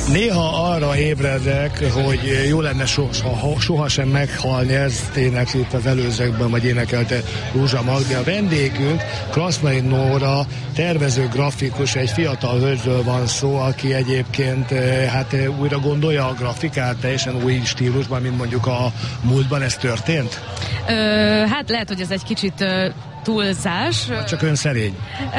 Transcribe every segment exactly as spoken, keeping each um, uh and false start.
Néha arra ébredek, hogy jó lenne soha, sohasem meghalni, ez tényleg itt az előzőkben, vagy énekelte Rózsa Magdi. A vendégünk Kraszmai Nóra, tervező grafikus, egy fiatal hölgyről van szó, aki egyébként hát újra gondolja a grafikát, teljesen új stílusban, mint mondjuk a múltban. Ez történt? Ö, hát lehet, hogy ez egy kicsit ö, túlzás. Csak ön szerény.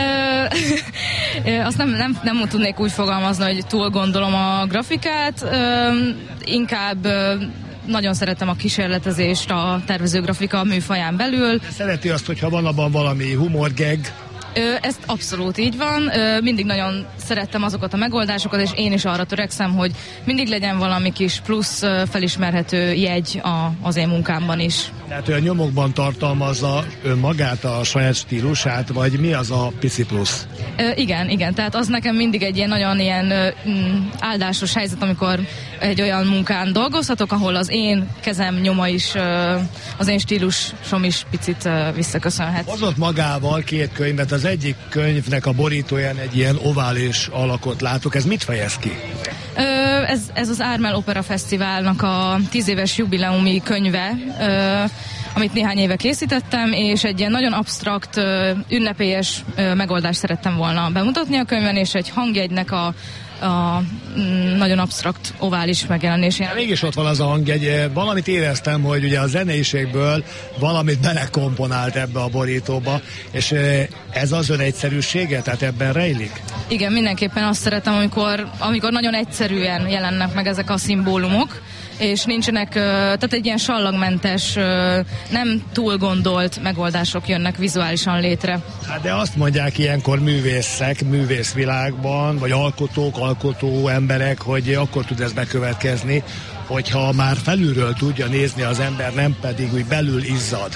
Ö, azt nem, nem, nem tudnék úgy fogalmazni, hogy túl gondolom a grafikát, ö, inkább ö, nagyon szeretem a kísérletezést a tervezőgrafika műfaján belül. Szereti azt, hogyha van abban valami humorgeg? Ö, ez abszolút így van. Ö, mindig nagyon szerettem azokat a megoldásokat, és én is arra törekszem, hogy mindig legyen valami kis plusz ö, felismerhető jegy a, az én munkámban is. Tehát olyan nyomokban tartalmazza ön magát, a saját stílusát, vagy mi az a pici plusz? Ö, igen, igen. Tehát az nekem mindig egy ilyen nagyon ilyen ö, áldásos helyzet, amikor egy olyan munkán dolgozhatok, ahol az én kezem nyoma is, ö, az én stílusom is picit ö, visszaköszönhet. Hozott magával két könyvet, az egyik könyvnek a borítóján egy ilyen ovális alakot látok. Ez mit fejez ki? Ö, ez, ez az Ármel Opera Fesztiválnak a tíz éves jubileumi könyve, ö, amit néhány éve készítettem, és egy ilyen nagyon absztrakt, ö, ünnepélyes ö, megoldást szerettem volna bemutatni a könyvben, és egy hangjegynek a a mm, nagyon absztrakt ovális megjelenésén. Mégis ott van az a hangjegy. Valamit éreztem, hogy ugye a zeneiségből valamit belekomponált ebbe a borítóba, és ez az ön egyszerűsége? Tehát ebben rejlik? Igen, mindenképpen azt szeretem, amikor, amikor nagyon egyszerűen jelennek meg ezek a szimbólumok, és nincsenek, tehát egy ilyen sallagmentes, nem túl gondolt megoldások jönnek vizuálisan létre. Hát de azt mondják ilyenkor művészek, művészvilágban, vagy alkotók, alkotó emberek, hogy akkor tud ez bekövetkezni, hogyha már felülről tudja nézni az ember, nem pedig úgy belül izzad.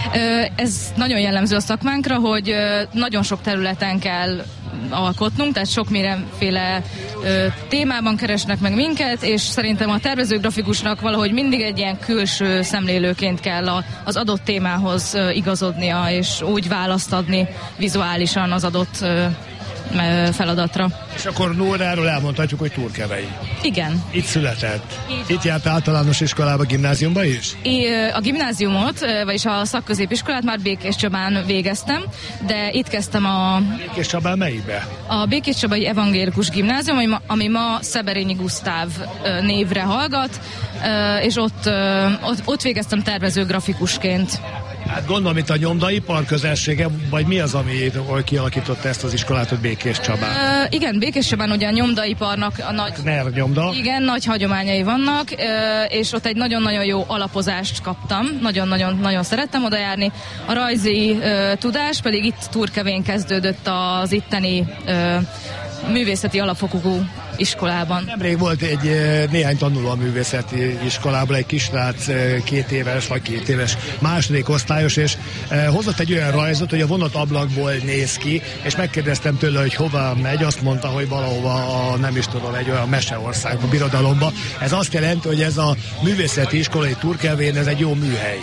Ez nagyon jellemző a szakmánkra, hogy nagyon sok területen kell alkotnunk, tehát sok mindenféle ö, témában keresnek meg minket, és szerintem a tervezőgrafikusnak valahogy mindig egy ilyen külső szemlélőként kell a, az adott témához ö, igazodnia, és úgy választ adni vizuálisan az adott ö, feladatra. És akkor Nóráról elmondhatjuk, hogy Turkevei. Igen. Itt született. Így. Itt járt általános iskolába, gimnáziumba is? É, a gimnáziumot, vagyis a szakközépiskolát már Békés Csabán végeztem, de itt kezdtem a... Békés Csabán melyikbe? A Békés Csabai Evangélikus Gimnázium, ami ma, ami ma Szeberényi Gusztáv névre hallgat, és ott, ott, ott végeztem tervezőgrafikusként. Hát gondolom itt a nyomdaipar közelsége, vagy mi az, ami kialakította ezt az iskolát, hogy Békés Csabán? Uh, igen, Békés Csabán ugye a nyomdaiparnak a nagy... Ner nyomda. Igen, nagy hagyományai vannak, uh, és ott egy nagyon-nagyon jó alapozást kaptam. Nagyon-nagyon nagyon szerettem oda járni. A rajzi uh, tudás pedig itt Turkevén kezdődött az itteni uh, művészeti alapfokú iskolában. Nemrég volt egy néhány tanuló a művészeti iskolában, egy kisrác, két éves, vagy két éves második osztályos, és hozott egy olyan rajzot, hogy a vonatablakból néz ki, és megkérdeztem tőle, hogy hova megy, azt mondta, hogy valahova, a, nem is tudom, egy olyan meseországba, birodalomba. Ez azt jelenti, hogy ez a művészeti iskolai Turkevén, ez egy jó műhely.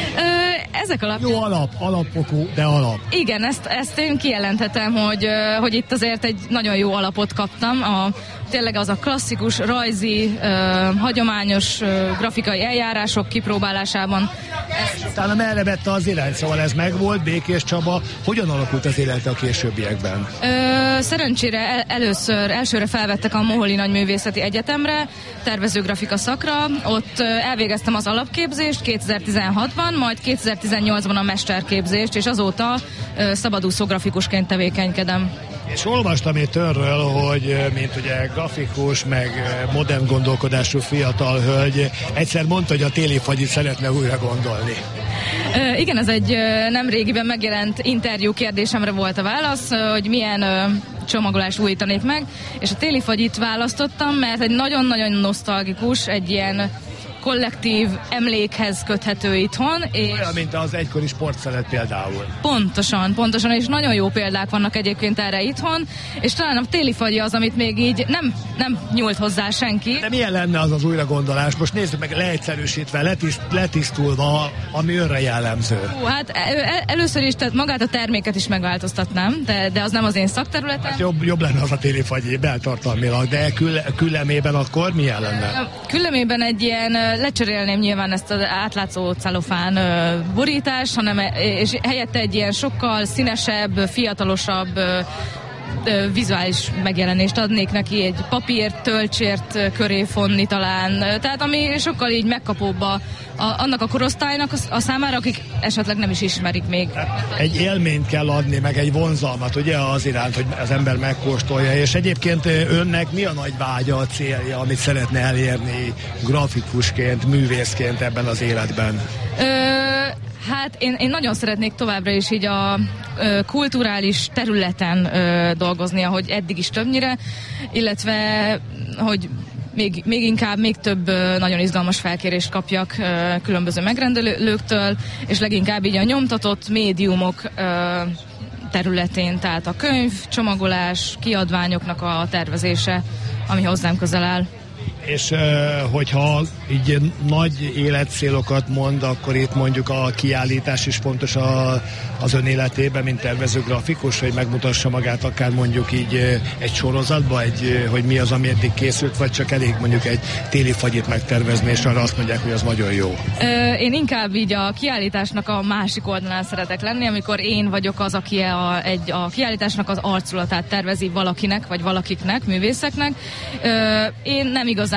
Ezek alapján... Jó alap, alapokú, de alap. Igen, ezt, ezt én kijelenthetem, hogy, hogy itt azért egy nagyon jó alapot kaptam. A, tényleg az a klasszikus, rajzi, uh, hagyományos uh, grafikai eljárások kipróbálásában. És utána merre vette az irány, szóval ez megvolt, Békés Csaba. Hogyan alakult az élete a későbbiekben? Ö, szerencsére el, először, elsőre felvettek a Moholi Nagyművészeti Egyetemre, tervezőgrafika szakra. Ott elvégeztem az alapképzést kétezer-tizenhatban, majd kétezer-tizennyolcban a mesterképzést, és azóta ö, szabadúszó grafikusként tevékenykedem. És olvastam itt önről, hogy mint ugye grafikus, meg modern gondolkodású fiatal hölgy, egyszer mondta, hogy a téli fagyit szeretne újra gondolni. Ö, igen, ez egy ö, nem régiben megjelent interjú kérdésemre volt a válasz, ö, hogy milyen ö, csomagolás újítanék meg, és a téli fagyit választottam, mert egy nagyon-nagyon nosztalgikus, egy ilyen kollektív emlékhez köthető itthon. És olyan, mint az egykori sportszelet például. Pontosan, pontosan, és nagyon jó példák vannak egyébként erre itthon, és talán a téli fagyi az, amit még így nem, nem nyúlt hozzá senki. De milyen lenne az az újragondolás? Most nézzük meg leegyszerűsítve, letiszt, letisztulva, ami önre jellemző. Hú, hát el, először is, tehát magát a terméket is megváltoztatnám, de, de az nem az én szakterületem. Hát jobb, jobb lenne az a téli fagyi beltartalmilag, de kül, küllemében akkor milyen lenne? Küllemében egy ilyen, lecserélném nyilván ezt az átlátszó celofán borítás, hanem és helyette egy ilyen sokkal színesebb, fiatalosabb vizuális megjelenést adnék neki, egy papírt, töltsért köré fonni talán, tehát ami sokkal így megkapóbb a, a, annak a korosztálynak a, a számára, akik esetleg nem is ismerik még. Egy élményt kell adni, meg egy vonzalmat, ugye, az iránt, hogy az ember megkóstolja, és egyébként önnek mi a nagy vágya, a célja, amit szeretne elérni grafikusként, művészként ebben az életben? Ö, Hát én, én nagyon szeretnék továbbra is így a ö, kulturális területen ö, dolgozni, ahogy eddig is többnyire, illetve hogy még, még inkább, még több ö, nagyon izgalmas felkérést kapjak ö, különböző megrendelőktől, és leginkább így a nyomtatott médiumok ö, területén, tehát a könyv, csomagolás, kiadványoknak a tervezése, ami hozzám közel áll. És hogyha így nagy életcélokat mond, akkor itt mondjuk a kiállítás is fontos a, az ön életében, mint tervező grafikus, hogy megmutassa magát akár mondjuk így egy sorozatba, egy, hogy mi az, ami eddig készült, vagy csak elég mondjuk egy téli fagyit megtervezni, és arra azt mondják, hogy az nagyon jó. Ö, én inkább így a kiállításnak a másik oldalán szeretek lenni, amikor én vagyok az, aki a, egy, a kiállításnak az arculatát tervezi valakinek, vagy valakiknek, művészeknek. Ö, én nem igazán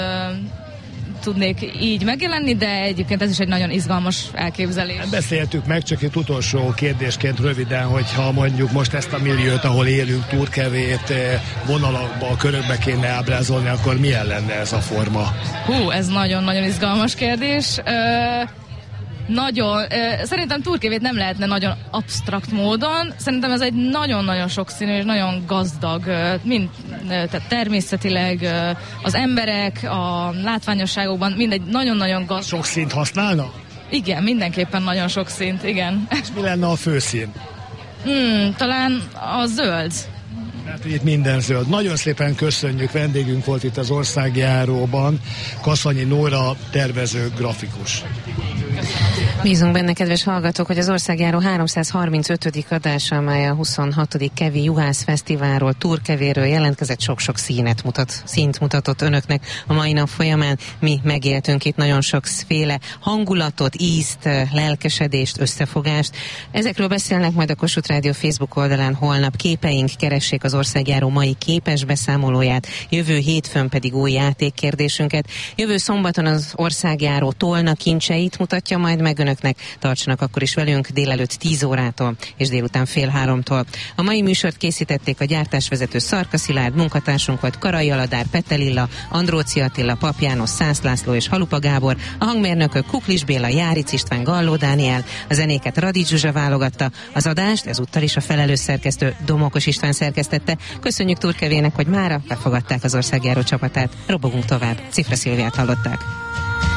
tudnék így megjelenni, de egyébként ez is egy nagyon izgalmas elképzelés. Beszéltük meg, csak egy utolsó kérdésként röviden, hogyha mondjuk most ezt a milliót, ahol élünk, Turkevét vonalakba, körökbe kéne ábrázolni, akkor milyen lenne ez a forma? Hú, ez nagyon-nagyon izgalmas kérdés. Ö- Nagyon, ö, szerintem Turkevét nem lehetne nagyon absztrakt módon, szerintem ez egy nagyon-nagyon sokszínű és nagyon gazdag, ö, mind ö, tehát természetileg, ö, az emberek, a látványosságokban, mindegy nagyon-nagyon gazdag. Sok színt használna? Igen, mindenképpen nagyon sok színt, igen. És mi lenne a főszín? Hmm, talán a zöld. Hát itt minden zöld. Nagyon szépen köszönjük, vendégünk volt itt az Országjáróban, Kaszanyi Nóra, tervező, grafikus. Bízunk benne, kedves hallgatók, hogy az Országjáró háromszázharmincötödik adása, amely a huszonhatodik Kevi Juhász Fesztiválról, Turkevéről jelentkezett, sok-sok színet mutat, színt mutatott önöknek a mai nap folyamán. Mi megéltünk itt nagyon sokféle hangulatot, ízt, lelkesedést, összefogást. Ezekről beszélnek majd a Kossuth Rádió Facebook oldalán holnap. Képeink, keressék az Országjáró mai képes beszámolóját, jövő hétfőn pedig új játékkérdésünket. Jövő szombaton az Országjáró Tolna kincseit mutatja majd meg önöknek, tartsanak akkor is velünk délelőtt tíz órától és délután fél háromtól. A mai műsort készítették a gyártásvezető Szarka Szilárd, munkatársunk volt Karai Aladár, Petelilla, Andróci Attila, Pap János, Szász László és Halupa Gábor, a hangmérnökök Kuklis Béla, Járic István, Galló Dániel, a zenéket Radics Zsuzsa válogatta, az adást ezúttal is a felelős szerkesztő Domokos István szerkesztette. Köszönjük Turkevének, hogy mára befogadták az Országjáró csapatát. Robogunk tovább. Cifra Szilviát hallották.